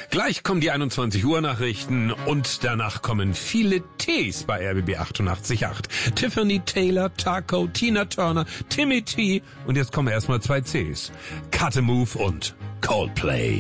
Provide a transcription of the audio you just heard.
Gleich kommen die 21 Uhr Nachrichten und danach kommen viele Ts bei RBB 88.8. Tiffany Taylor, Taco, Tina Turner, Timmy T und jetzt kommen erstmal 2 Cs. Cut a Move und Coldplay.